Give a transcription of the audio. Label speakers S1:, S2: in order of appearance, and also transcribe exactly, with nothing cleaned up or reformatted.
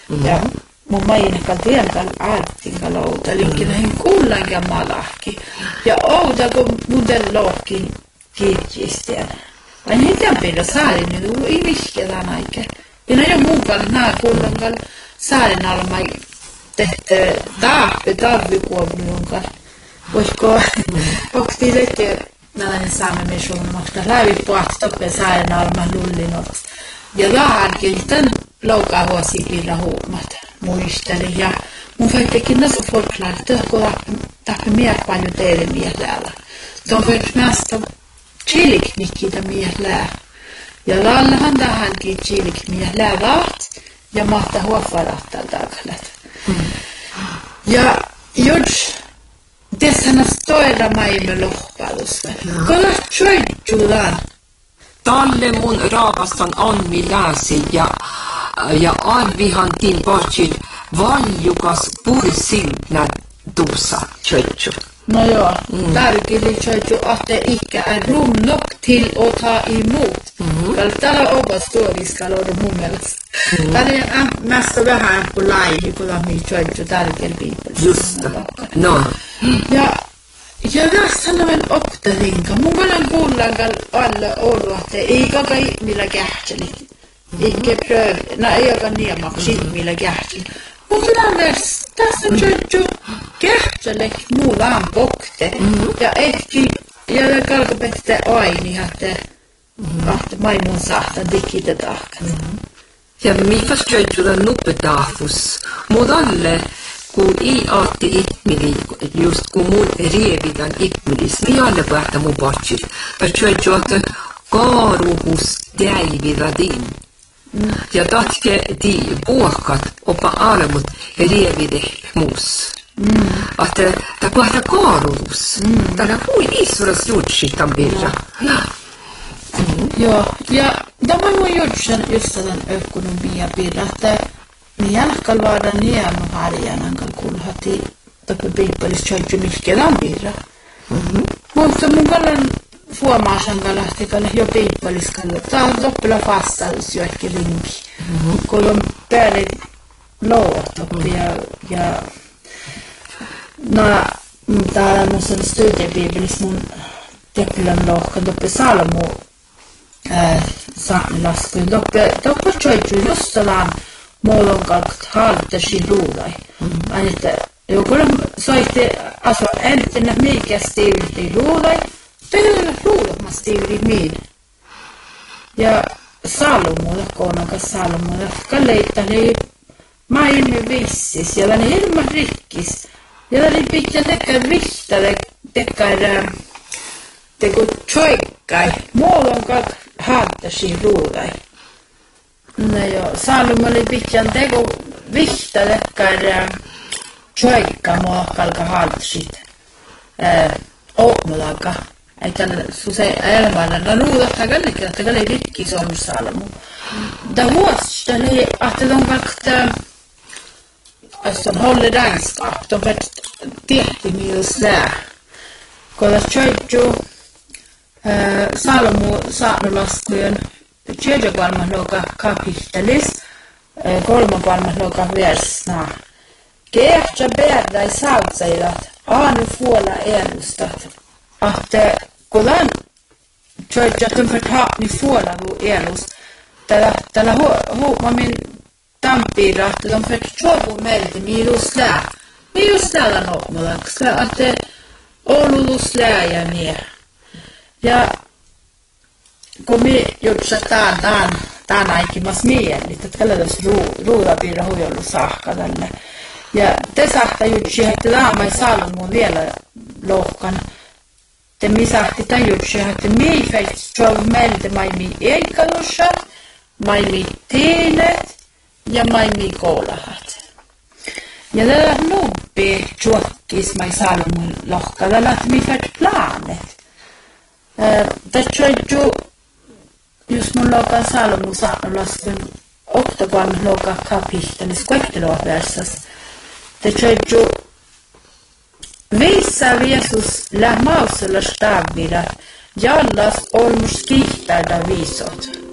S1: Mm-hmm.
S2: Ja mun mainikal tielkal artikal outa, eli näihin kullankin malahki. Ja outa kun muuten lohkin kiittistään. Vain hitään pidä saalin, niin ei vihketään aike. Ja näin on muukalla nää kullankal saalin almai tehty taappi tarvikuoblunkaan. Voisiko okti leke näin saamme me suunnasta läpi puhasta toppen saalin alman lullinot. Ja lahankin tämän loukaa vuosipillä huumat muistelin. Ja mun fäittekin näissä folklarista, kun tappi miet paljon teille mietäällä. Tuon fäit näistä chiliknikkitä mietää. Ja lallahan tähänkin chilik mietää vaat ja mahtaa huofarahtaa takalat. Ja jos tässä näistä toilla maimme lohpailusta, kun tjoitjuudaan.
S1: Talle mun raapastan Anmi läsi ja, ja arvihan tin portsit valjukas pursilnä tuussa tjoitju.
S2: No joo, mm. tärkili tjoitju ahte ikkä är rum nok till att ta emot. Mm-hmm. Täällä opas tuoriskalla on mun mielestä. Mm. Täällä on mest vähän kuin laihi, kun on niin tjoitju tärkeli piipeli.
S1: Just no.
S2: Ja Ja tässä on optalinka. Mun olen kuullankal alla ollut, että ei kai millä kähteli. Eikä pröv, no ei joka niemaksi millä kähteli. Mutta myös tässä on jo kähteli muulaan pokte. Ja ehkä, ja kalkopette aini, että ahte maimun saattaa dikitä tahkan.
S1: Ja mikäs tjöitjuda nuppetaafus. Mudalle kun ei aatti ihmili, just kun mun rievitan ihmilis, niin alle päästä mun portsit. Perciò että kaaruhus täividadin. Ja tatke di puokat opa almut rievide muus. Että ta päästä kaaruhus. Täällä hui isuras jutsi tämän pirra.
S2: Joo, ja tämä mun jutsen just tämän ökonomia pirra, että niin jälkeen vaadaan niemä harjanan kulhati toppe piippelis tjoitju mihkelän pirra. Mutta mun kallan huomaasan kalahti jo piippelis kallan. Tää on toppela vastaus joetkin rinki. Kun on päälle lootoppi ja, ja no täällä on sen studiepiippelis mun teppelän lohkan toppe salmu saanlaskuin. Toppe toppe tjoitju just sellainen muolon kalkt haltasi ruudai. Että joku soitti asua entin mikä stiiviti ruudai, teillä ruudat stiiviti miin. Ja salmuilla koonankas salmuilla, kalleittali maailmi vissis ja läni ilman rikkis. Ja läni pitää tekää vihtale tekää teko tjoikkai, muolon kalkt haltasi ruudai. No joo, Salum oli pitkän teko vihtalekkaan tjoikka kalka haltsit ootmulaka. Ei tällä se elämällä no luulata kallekin, että kalle rikki on Salmu. Da huosta oli, että on kalkta että on hollidanskap, de vet tehti mius där. Kun tjoikju Salmu saanulaskujen tredje kolmasluokan kapittelis, kolmas kolmasluokan versna. Kehtja bärdai sautsaidat, aanu fuola ennustat. Että kun on tjoitjatun för haapni fuola vu ennust, tällä, tällä huumamin tampira, että on för tjoivu melti miilus lää. Miilus läällä nohmulaks, että olulus lää ja niin. Ja kun me jutsataan tämän, tämän aikimas mieli, että tällä ruudapiirra huijollu saakka tälle. Ja te saattaa jutsi, että tämä ei saanut mun vielä lohkan. Te mi saatti tämän jutsi, että me ei feitsi tuolla meiltä maimi eikälusat, maimi teenet ja maimi koulahat. Ja tällä nubbi tjuokkis mä ei saanut mun lohka, tällä että me feitsi planet. Tässä on just mun luokan Salmu saanulaskun oktogon luokan kapittelis kuekteluoversas. Tässä on vissa Jesus lämmausella stavvira, jallas olmus kihtärda viisot.